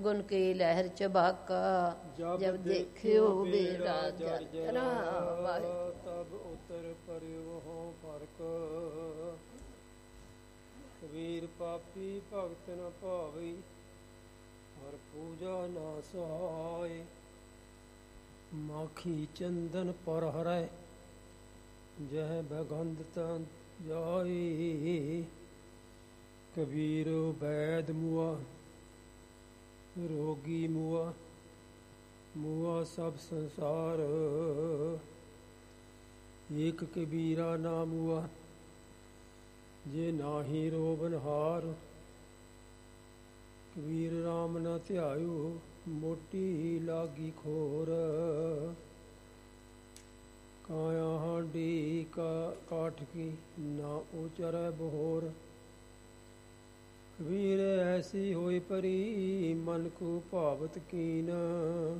ਗੁਣ ਕੀ ਲਹਿਰ ਚਬਾਕਾ ਜਬ ਦੇਖਿਓ ਬੇੜਾ ਜਰਜਰਾ ਤਬ ਉਤਰ ਪਰਿਓ ਹੋ ਫਰਕ ਕਬੀਰ ਪਾਪੀ ਭਗਤ ਨ ਭਾਵੀ ਹਰ ਪੂਜਾ ਨਾ ਸਹਾਏ ਮਾਖੀ ਚੰਦਨ ਪਰ ਹਰੈ ਜਹ ਬਗੰਧ ਤਨ ਜਾਈ ਕਬੀਰ ਵੈਦ ਮੁਆ ਰੋਗੀ ਮੁਆ ਮੁਆ ਸਭ ਸੰਸਾਰ ਏਕ ਕਬੀਰਾ ਨਾ ਮੁਆ ਜੇ ਨਾਹੀ ਰੋਬਨ ਹਾਰ ਕਬੀਰ ਰਾਮ ਨਾ ਧਿਆਇਓ ਮੋਟੀ ਲਾਗੀ ਖੋਰ ਕਾਇਆ ਹਾਂਡੀ ਕਾਠ ਕੀ ਨਾ ਉਚਰੈ ਬਹੋਰ ਕਬੀਰ ਐਸੀ ਹੋਈ ਪਰੀ ਮਨ ਕੋ ਭਾਵਤ ਕੀਨ